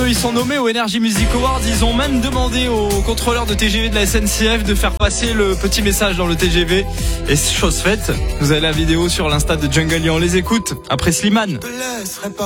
ils sont nommés au Energy Music Awards. Ils ont même demandé aux contrôleurs de TGV de la SNCF de faire passer le petit message dans le TGV. Et chose faite, vous avez la vidéo sur l'Insta de Jungle et on les écoute après Slimane.